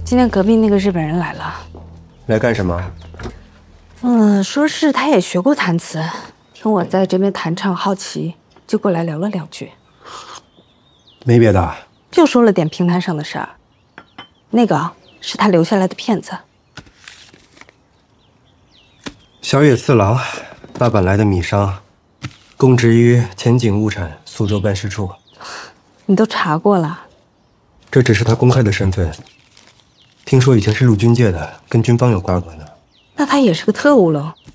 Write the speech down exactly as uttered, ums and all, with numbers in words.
今天隔壁那个日本人来了， 来干什么？ 嗯，说是他也学过弹词，听我在这边弹唱好奇，就过来聊了两句。 没别的， 就说了点平台上的事儿。那个是他留下来的骗子。 小野次郎，大阪来的米商，供职于前景物产苏州办事处。 你都查过了？ 这只是他公开的身份。听说以前是陆军界的，跟军方有瓜葛呢。 那他也是个特务喽。